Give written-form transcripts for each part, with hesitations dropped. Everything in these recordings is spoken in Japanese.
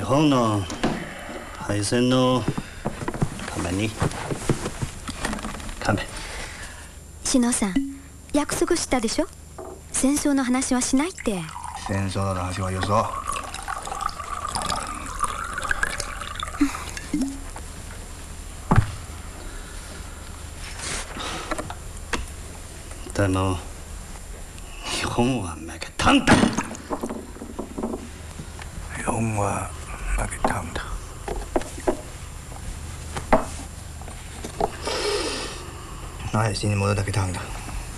本の敗戦のために勘弁。 志乃さん、約束したでしょ。戦争の話はしないって。 戦争の話はよそ。 でも日本は負けたんだ。 日本は負けたんだ。那是你冇得得佢聽的。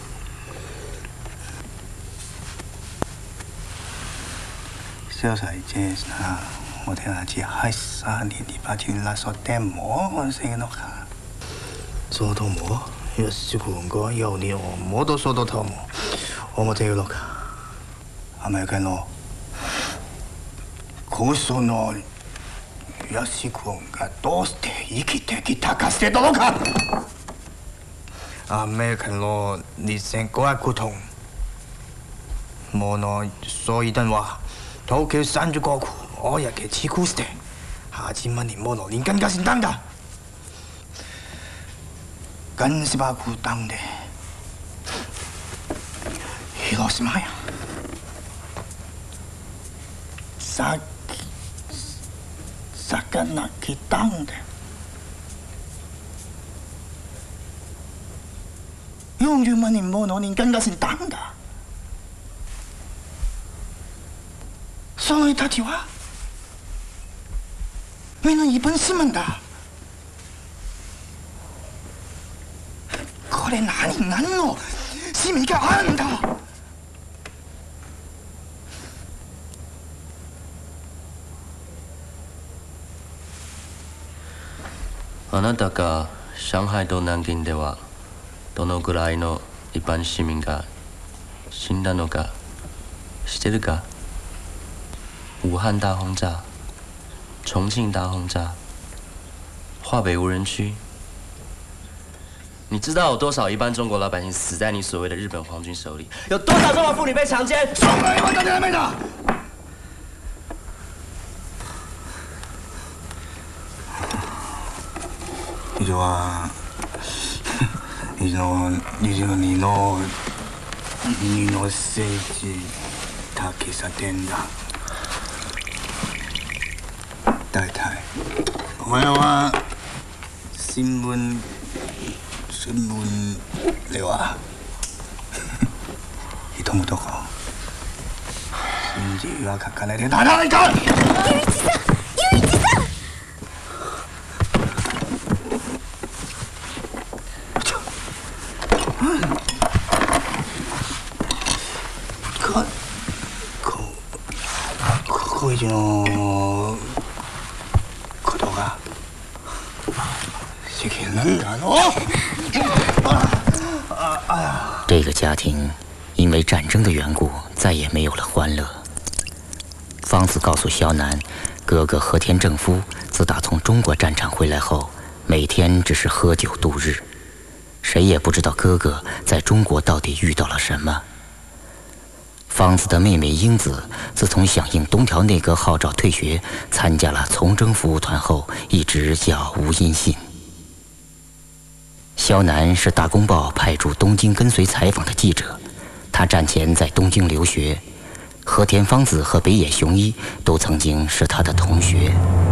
小細姐啊，我聽下知係3年200天拉索點冇，我成日看。說到冇，要是講個有你我冇都說到頭冇，我冇睇落か。アメリカの交渉のヤシ君がどうして生きてきたかしてどうか。アメリカの2500톤ものそういったのは東京35区公地区して8万人もの人間が死んだんだ。原子爆弾で広島や魚来たんで40万人もの人間が死んだんだ。その人たちはみんな日本市民だ。これ何の市民があるんだ。 あなたが上海と南京ではどのぐらいの一般市民が死んだのか知ってるか？武汉大轰炸、重庆大轰炸、华北无人区，你知道有多少一般中国老百姓死在你所谓的日本皇军手里？有多少中国妇女被强奸？ 中国人は誰だめだ。以上は22の政治だけさてんだ。大体お前は新聞では人のとこ信じは書かないでならないか。 雄一さん、雄一さん。 こいつのことが世間なんだろ。 这个家庭因为战争的缘故，再也没有了欢乐。方子告诉萧楠，哥哥和田正夫自打从中国战场回来后，每天只是喝酒度日，谁也不知道哥哥在中国到底遇到了什么。方子的妹妹英子自从响应东条内阁号召退学，参加了从征服务团后，一直杳无音信。萧楠是大公报派驻东京跟随采访的记者，他战前在东京留学，和田芳子和北野雄一都曾经是他的同学。